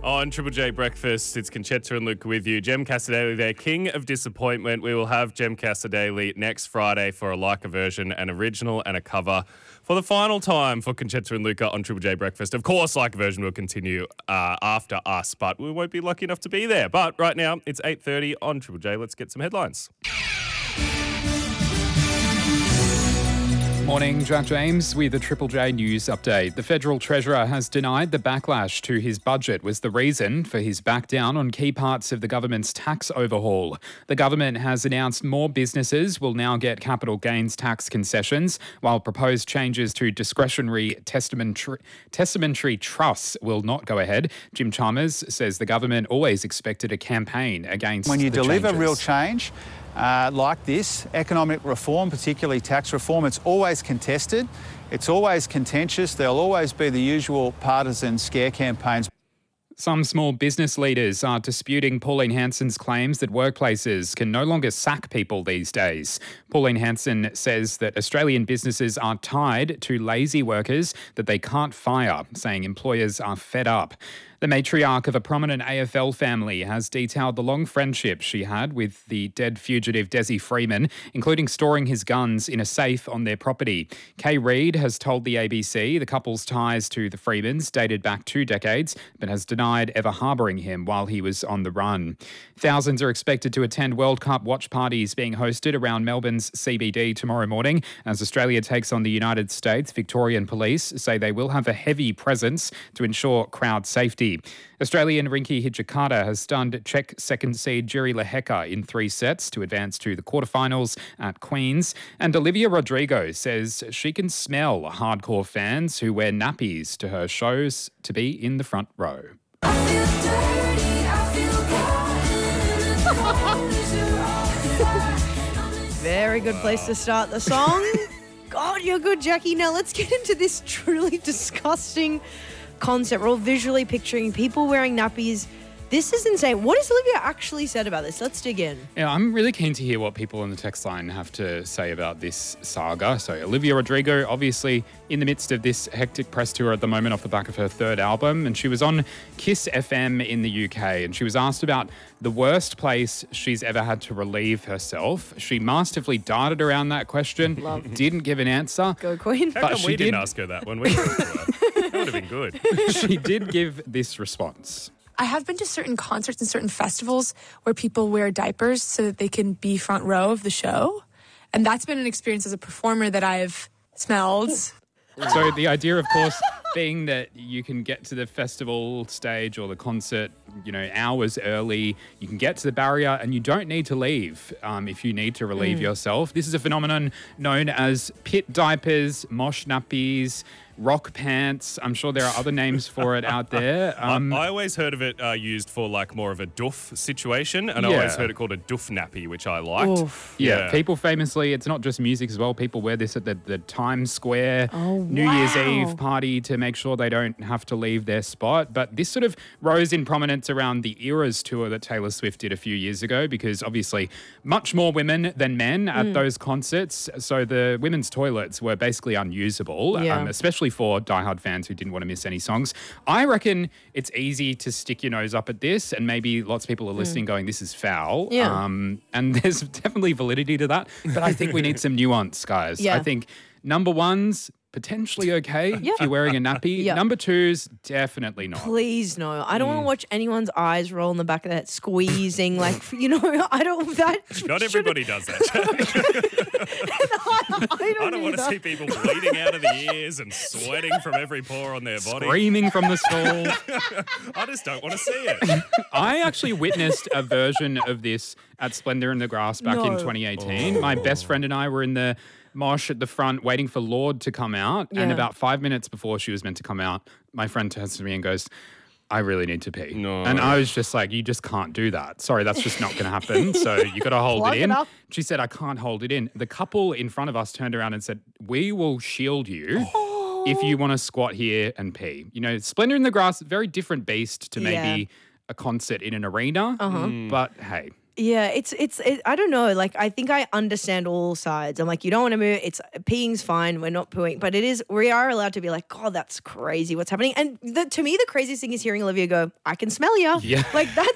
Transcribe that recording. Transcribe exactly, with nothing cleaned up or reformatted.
On Triple J Breakfast, it's Conchetta and Luke with you. Jem Casadei there, king of disappointment. We will have Jem Casadei next Friday for a Leica version, an original and a cover for the final time for Conchetta and Luca on Triple J Breakfast. Of course, Leica version will continue uh, after us, but we won't be lucky enough to be there. But right now, it's eight thirty on Triple J. Let's get some headlines. Morning, Jack James with a Triple J News update. The Federal Treasurer has denied the backlash to his budget was the reason for his back down on key parts of the government's tax overhaul. The government has announced more businesses will now get capital gains tax concessions, while proposed changes to discretionary testamentary, testamentary trusts will not go ahead. Jim Chalmers says the government always expected a campaign against When you the deliver changes. real change, Uh, like this, economic reform, particularly tax reform, it's always contested, it's always contentious, there'll always be the usual partisan scare campaigns. Some small business leaders are disputing Pauline Hanson's claims that workplaces can no longer sack people these days. Pauline Hanson says that Australian businesses are tied to lazy workers that they can't fire, saying employers are fed up. The matriarch of a prominent A F L family has detailed the long friendship she had with the dead fugitive Desi Freeman, including storing his guns in a safe on their property. Kay Reid has told the A B C the couple's ties to the Freemans dated back two decades, but has denied ever harbouring him while he was on the run. Thousands are expected to attend World Cup watch parties being hosted around Melbourne's C B D tomorrow morning as Australia takes on the United States. Victorian police say they will have a heavy presence to ensure crowd safety. Australian Rinky Hijikata has stunned Czech second seed Jiri Lehecka in three sets to advance to the quarterfinals at Queen's. And Olivia Rodrigo says she can smell hardcore fans who wear nappies to her shows to be in the front row. I feel dirty, I feel cold. Very good place to start the song. God, you're good, Jackie. Now let's get into this truly disgusting concept. We're all visually picturing people wearing nappies. This is insane. What has Olivia actually said about this? Let's dig in. Yeah, I'm really keen to hear what people on the text line have to say about this saga. So Olivia Rodrigo, obviously in the midst of this hectic press tour at the moment off the back of her third album, and she was on Kiss F M in the U K, and she was asked about the worst place she's ever had to relieve herself. She masterfully darted around that question, Love. didn't give an answer. Go, Queen. How But come she we didn't did- ask her that when we talked to her? That would have been good. She did give this response. I have been to certain concerts and certain festivals where people wear diapers so that they can be front row of the show. And that's been an experience as a performer that I've smelled. So the idea, of course, being that you can get to the festival stage or the concert, you know, hours early, you can get to the barrier and you don't need to leave um, if you need to relieve yourself. This is a phenomenon known as pit diapers, mosh nappies, rock pants. I'm sure there are other names for it out there. Um, I, I always heard of it uh, used for like more of a doof situation, and I Yeah. always heard it called a doof nappy, which I liked. Oof. Yeah, people famously, it's not just music as well. People wear this at the, the Times Square Oh, New Year's wow. Eve party to make sure they don't have to leave their spot. But this sort of rose in prominence around the Eras tour that Taylor Swift did a few years ago, because obviously much more women than men at Mm. those concerts. So the women's toilets were basically unusable, Yeah. um, especially for diehard fans who didn't want to miss any songs. I reckon it's easy to stick your nose up at this, and maybe lots of people are listening going, this is foul. Mm. Yeah. Um, and there's definitely validity to that. But I think we need some nuance, guys. Yeah. I think number one's potentially okay Yeah. if you're wearing a nappy. Yeah. Number two's definitely not. Please no. I don't Mm. want to watch anyone's eyes roll in the back of that, squeezing, like, you know, I don't, that. Not everybody does that. I, I don't, I don't want to either. see people bleeding out of the ears and sweating from every pore on their body. Screaming from the stall. I just don't want to see it. I actually witnessed a version of this at Splendour in the Grass back in No. twenty eighteen. My best friend and I were in the mosh at the front waiting for Lorde to come out. And Yeah. about five minutes before she was meant to come out, my friend turns to me and goes, I really need to pee. No. And I was just like, you just can't do that. Sorry, that's just not going to happen. So you got to hold Plug it it in. up. She said, I can't hold it in. The couple in front of us turned around and said, we will shield you if you want to squat here and pee. You know, Splendour in the Grass, very different beast to maybe Yeah. a concert in an arena. Uh-huh. But hey. Yeah, it's it's it, I don't know. Like I think I understand all sides. I'm like, you don't want to move. It's peeing's fine. We're not pooing, but it is. We are allowed to be like, God, that's crazy. What's happening? And the, to me, the craziest thing is hearing Olivia go, "I can smell you." Yeah. like that's